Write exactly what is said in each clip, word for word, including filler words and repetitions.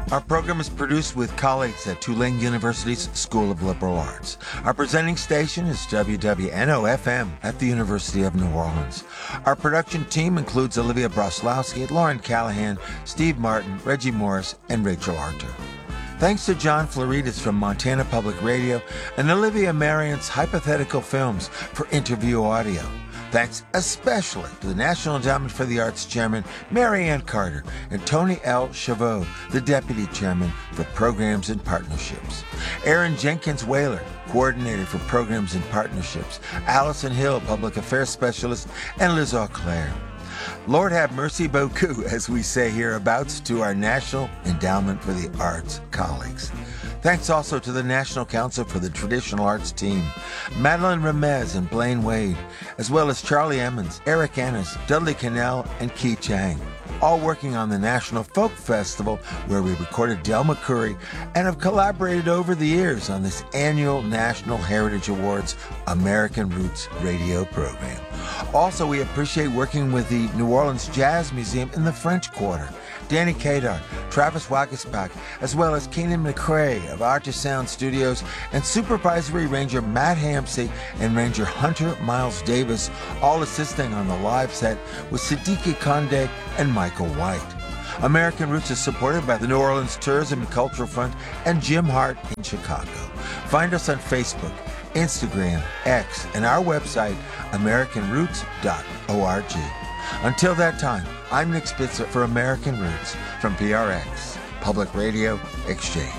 Our program is produced with colleagues at Tulane University's School of Liberal Arts. Our presenting station is W W N O F M at the University of New Orleans. Our production team includes Olivia Broslowski, Lauren Callahan, Steve Martin, Reggie Morris, and Rachel Arthur. Thanks to John Floridas from Montana Public Radio and Olivia Marion's Hypothetical Films for interview audio. Thanks especially to the National Endowment for the Arts Chairman, Mary Ann Carter, and Tony L. Chavot, the Deputy Chairman for Programs and Partnerships. Aaron Jenkins Whaler, Coordinator for Programs and Partnerships, Allison Hill, Public Affairs Specialist, and Liz Auclair. Lord have mercy beaucoup, as we say hereabouts, to our National Endowment for the Arts colleagues. Thanks also to the National Council for the Traditional Arts team, Madeline Remez and Blaine Wade, as well as Charlie Emmons, Eric Ennis, Dudley Cannell, and Key Chang, all working on the National Folk Festival, where we recorded Del McCoury, and have collaborated over the years on this annual National Heritage Awards American Roots radio program. Also, we appreciate working with the New Orleans Jazz Museum in the French Quarter, Danny Kadar, Travis Wagesbach, as well as Keenan McCrae of Artisound Studios, and Supervisory Ranger Matt Hampsey and Ranger Hunter Miles Davis, all assisting on the live set with Siddiqui Conde and Michael White. American Roots is supported by the New Orleans Tourism and Cultural Fund and Jim Hart in Chicago. Find us on Facebook, Instagram, X, and our website, american roots dot org. Until that time, I'm Nick Spitzer for American Roots from P R X, Public Radio Exchange.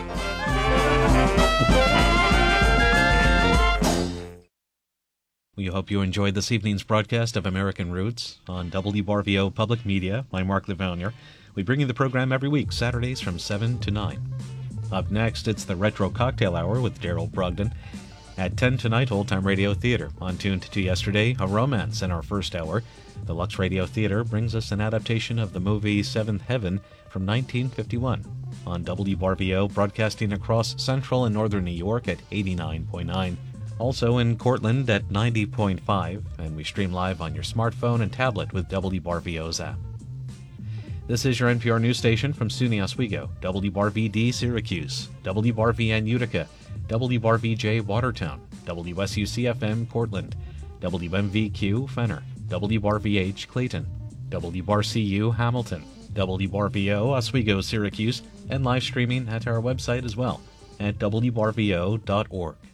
We hope you enjoyed this evening's broadcast of American Roots on W B R V O Public Media. I'm Mark Levanier. We bring you the program every week, Saturdays from seven to nine. Up next, it's the Retro Cocktail Hour with Daryl Brogdon. At ten tonight, Old Time Radio Theater. On Tuned to Yesterday, a romance in our first hour. The Lux Radio Theater brings us an adaptation of the movie Seventh Heaven from nineteen fifty-one. On W B R V O, broadcasting across central and northern New York at eighty-nine point nine. Also in Cortland at ninety point five, and we stream live on your smartphone and tablet with W B R V O's app. This is your N P R news station from SUNY Oswego, W B R V D Syracuse, W B R V N Utica, W B R V J Watertown, W S U C F M Cortland, W M V Q Fenner, W B R V H Clayton, W B R C U Hamilton, W B R V O Oswego Syracuse, and live streaming at our website as well at W B R V O dot org.